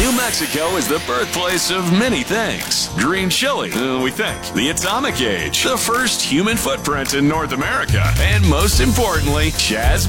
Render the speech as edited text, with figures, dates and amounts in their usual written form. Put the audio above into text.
New Mexico is the birthplace of many things. Green chili, we think. The atomic age, the first human footprint in North America. And most importantly, Chaz